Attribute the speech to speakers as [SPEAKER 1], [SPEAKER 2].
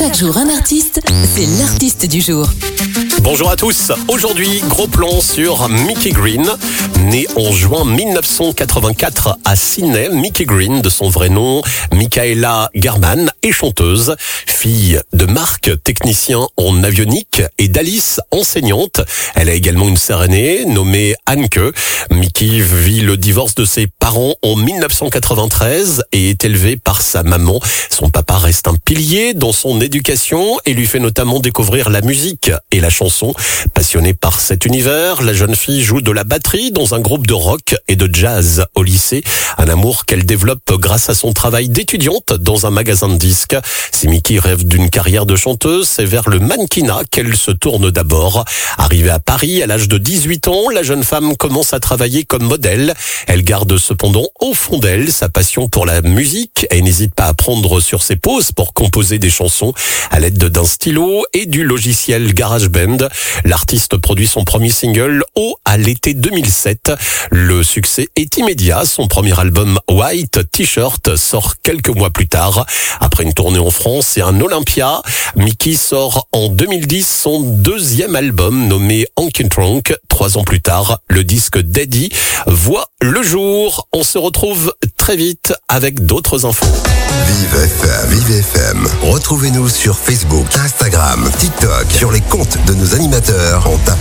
[SPEAKER 1] Chaque jour un artiste, c'est l'artiste du jour.
[SPEAKER 2] Bonjour à tous, aujourd'hui gros plan sur Mickey Green. Née en juin 1984 à Sydney, Mickey Green, de son vrai nom, Michaela Garman, est chanteuse, fille de Marc, technicien en avionique, et d'Alice, enseignante. Elle a également une sœur aînée nommée Anneke. Mickey vit le divorce de ses parents en 1993 et est élevée par sa maman. Son papa reste un pilier dans son éducation et lui fait notamment découvrir la musique et la chanson. Passionnée par cet univers, la jeune fille joue de la batterie dans un groupe de rock et de jazz au lycée. Un amour qu'elle développe grâce à son travail d'étudiante dans un magasin de disques. Si Mickey rêve d'une carrière de chanteuse, c'est vers le mannequinat qu'elle se tourne d'abord. Arrivée à Paris à l'âge de 18 ans, la jeune femme commence à travailler comme modèle. Elle garde cependant au fond d'elle sa passion pour la musique et n'hésite pas à prendre sur ses pauses pour composer des chansons à l'aide d'un stylo et du logiciel GarageBand. L'artiste produit son premier single à l'été 2007. Le succès est immédiat. Son premier album White T-shirt sort quelques mois plus tard. Après une tournée en France et un Olympia, Mickey sort en 2010 son deuxième album nommé Honky Tonk. 3 ans plus tard, le disque Daddy voit le jour. On se retrouve très vite avec d'autres infos.
[SPEAKER 3] Vive FM. Retrouvez-nous sur Facebook, Instagram, TikTok, sur les comptes de nos animateurs en tapant